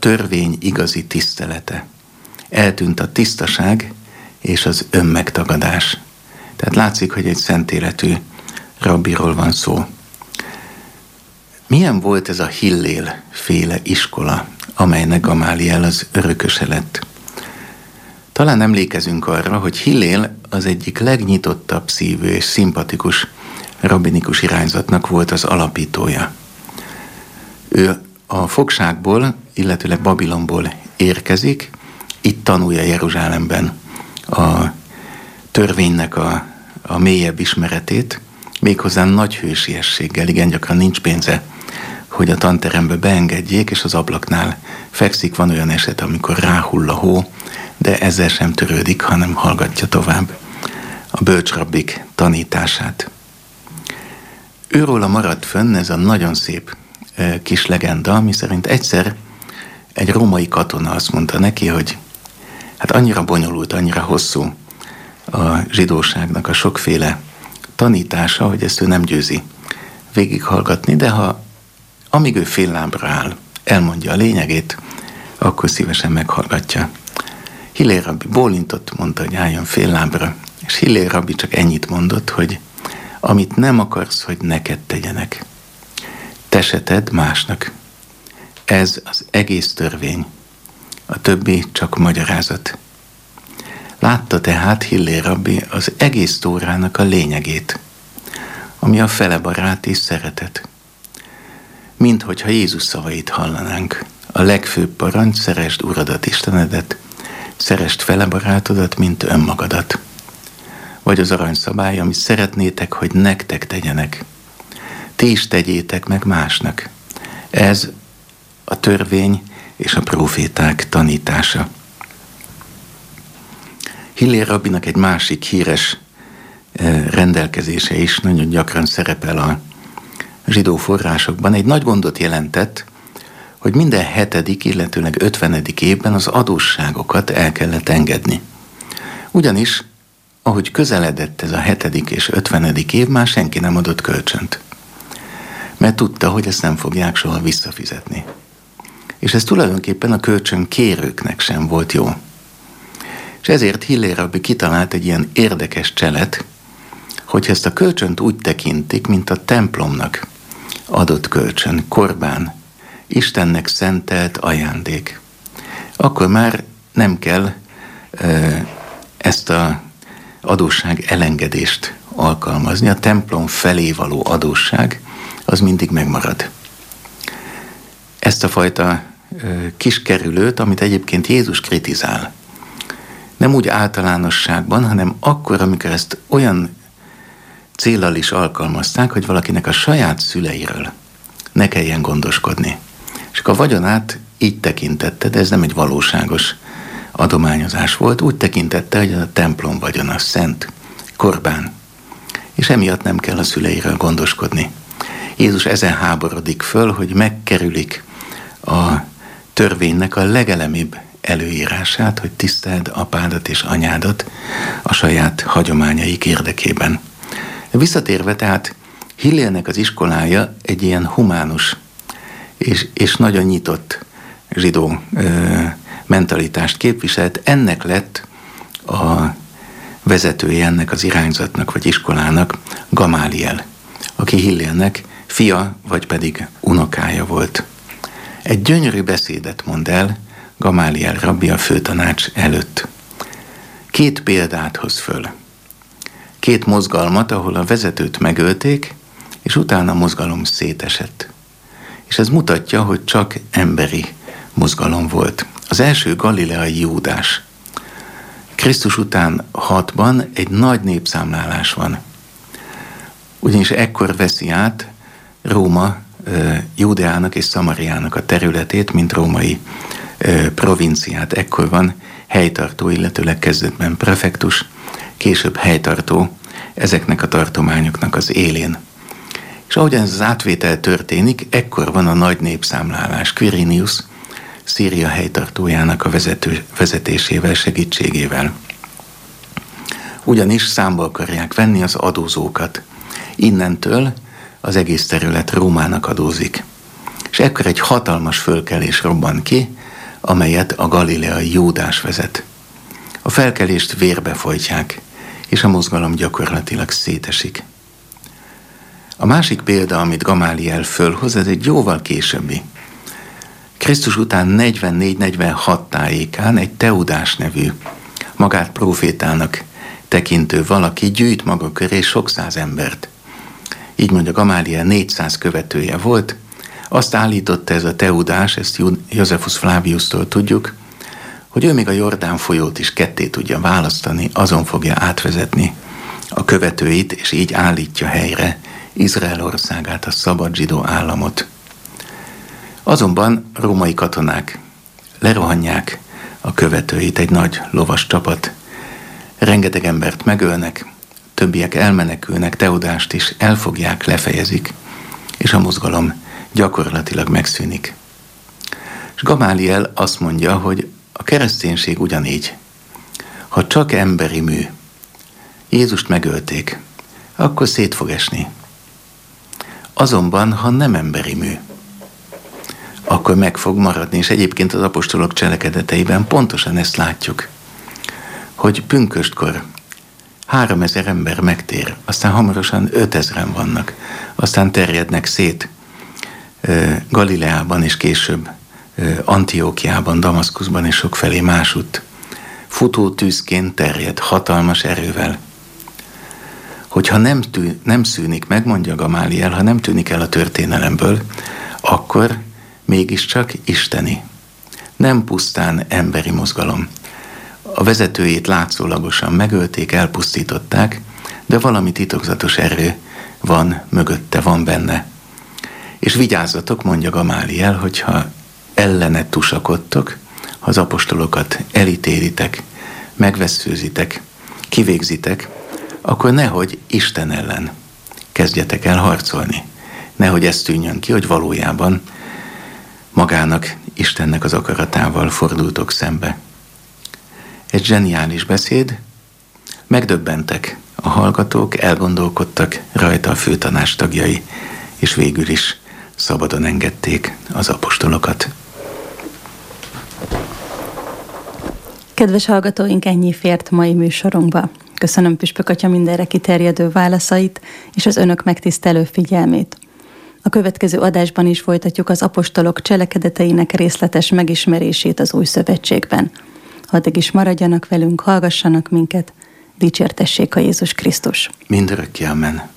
törvény igazi tisztelete. Eltűnt a tisztaság és az önmegtagadás. Tehát látszik, hogy egy szent életű rabbiról van szó. Milyen volt ez a Hillél féle iskola, amelynek Gamáliel az örököse lett? Talán emlékezünk arra, hogy Hillél az egyik legnyitottabb szívű és szimpatikus rabbinikus irányzatnak volt az alapítója. Ő a fogságból, illetőleg Babilonból érkezik, itt tanulja Jeruzsálemben a törvénynek a mélyebb ismeretét, méghozzá nagy hősiességgel. Igen, gyakran nincs pénze, hogy a tanterembe beengedjék, és az ablaknál fekszik. Van olyan eset, amikor ráhull a hó, de ezzel sem törődik, hanem hallgatja tovább a bölcsrabbik tanítását. Őróla maradt fönn ez a nagyon szép kis legenda, miszerint egyszer egy római katona azt mondta neki, hogy hát annyira bonyolult, annyira hosszú a zsidóságnak a sokféle tanítása, hogy ezt ő nem győzi végighallgatni, de amíg ő fél lábra áll, elmondja a lényegét, akkor szívesen meghallgatja. Hillél rabbi bólintott, mondta, hogy álljon fél lábra, és Hillél rabbi csak ennyit mondott, hogy amit nem akarsz, hogy neked tegyenek, te se tedd másnak. Ez az egész törvény, a többi csak magyarázat. Látta tehát Hillél rabbi az egész Tórának a lényegét, ami a fele barát és szeretet. Mint hogyha Jézus szavait hallanánk. A legfőbb parancs: szeresd Uradat, Istenedet, szeresd fele barátodat, mint önmagadat. Vagy az aranyszabály, amit szeretnétek, hogy nektek tegyenek. Ti is tegyétek meg másnak. Ez a törvény és a próféták tanítása. Hillél rabbinak egy másik híres rendelkezése is nagyon gyakran szerepel a zsidó forrásokban. Egy nagy gondot jelentett, hogy minden 7., illetőleg 50. évben az adósságokat el kellett engedni. Ugyanis, ahogy közeledett ez a 7. és 50. év, már senki nem adott kölcsönt. Mert tudta, hogy ezt nem fogják soha visszafizetni. És ez tulajdonképpen a kölcsönkérőknek sem volt jó. És ezért Hillél rabbi kitalált egy ilyen érdekes cselet, hogy ezt a kölcsönt úgy tekintik, mint a templomnak adott kölcsön, korbán, Istennek szentelt ajándék. Akkor már nem kell ezt az adósság elengedést alkalmazni. A templom felé való adósság az mindig megmarad. Ezt a fajta kiskerülőt, amit egyébként Jézus kritizál, nem úgy általánosságban, hanem akkor, amikor ezt olyan céllal is alkalmazták, hogy valakinek a saját szüleiről ne kelljen gondoskodni. És a vagyonát így tekintette, de ez nem egy valóságos adományozás volt, úgy tekintette, hogy a templom vagyona szent, korbán, és emiatt nem kell a szüleiről gondoskodni. Jézus ezen háborodik föl, hogy megkerülik a törvénynek a legelemibb előírását, hogy tiszteld apádat és anyádat a saját hagyományaik érdekében. Visszatérve tehát, Hillélnek az iskolája egy ilyen humánus és nagyon nyitott zsidó mentalitást képviselt. Ennek lett a vezetője ennek az irányzatnak vagy iskolának Gamáliel, aki Hillélnek fia vagy pedig unokája volt. Egy gyönyörű beszédet mond el Gamáliel rabbi a főtanács előtt. 2 példát hoz föl. 2 mozgalmat, ahol a vezetőt megölték, és utána a mozgalom szétesett. És ez mutatja, hogy csak emberi mozgalom volt. Az első galileai Júdás. Krisztus után 6-ban egy nagy népszámlálás van. Ugyanis ekkor veszi át Róma Júdeának és Szamariának a területét, mint római provinciát. Ekkor van helytartó, illetőleg kezdetben prefektus, később helytartó ezeknek a tartományoknak az élén. És ahogyan ez az átvétel történik, ekkor van a nagy népszámlálás. Quirinius, Szíria helytartójának a vezetésével, segítségével. Ugyanis számba akarják venni az adózókat. Innentől az egész terület Rómának adózik. És ekkor egy hatalmas fölkelés robban ki, amelyet a galileai Júdás vezet. A felkelést vérbe folytják, és a mozgalom gyakorlatilag szétesik. A másik példa, amit Gamáliel fölhoz, ez egy jóval későbbi. Krisztus után 44-46 tájékán egy Teudás nevű, magát prófétának tekintő valaki gyűjt maga köré sok száz embert. Így mondja Gamáliel 400 követője volt. Azt állította ez a Teudás, ezt Josephus Flaviustól tudjuk, hogy ő még a Jordán folyót is ketté tudja választani, azon fogja átvezetni a követőit, és így állítja helyre Izrael országát, a szabad zsidó államot. Azonban római katonák lerohanják a követőit, egy nagy lovas csapat, rengeteg embert megölnek, többiek elmenekülnek, Teudást is elfogják, lefejezik, és a mozgalom gyakorlatilag megszűnik. És Gamáliel azt mondja, hogy a kereszténység ugyanígy. Ha csak emberi mű, Jézust megölték, akkor szét fog esni. Azonban, ha nem emberi mű, akkor meg fog maradni, és egyébként az apostolok cselekedeteiben pontosan ezt látjuk, hogy pünköstkor 3000 ember megtér, aztán hamarosan 5000-en vannak, aztán terjednek szét Galileában és később Antiókiában, Damaszkuszban és sokfelé másutt. Futó tűzként terjed, hatalmas erővel. Hogyha nem szűnik meg, mondja Gamáliel, ha nem tűnik el a történelemből, akkor mégiscsak isteni. Nem pusztán emberi mozgalom. A vezetőjét látszólagosan megölték, elpusztították, de valami titokzatos erő van mögötte, van benne. És vigyázzatok, mondja Gamáliel, hogyha ellene tusakodtok, ha az apostolokat elítélitek, megvesszőzitek, kivégzitek, akkor nehogy Isten ellen kezdjetek el harcolni. Nehogy ez tűnjön ki, hogy valójában magának, Istennek az akaratával fordultok szembe. Egy zseniális beszéd, megdöbbentek a hallgatók, elgondolkodtak rajta a főtanács tagjai, és végül is szabadon engedték az apostolokat. Kedves hallgatóink, ennyi fért mai műsorunkba. Köszönöm Püspök atya mindenre kiterjedő válaszait és az önök megtisztelő figyelmét. A következő adásban is folytatjuk az apostolok cselekedeteinek részletes megismerését az Új Szövetségben. Addig is maradjanak velünk, hallgassanak minket, dicsértessék a Jézus Krisztus. Mindörökké, amen.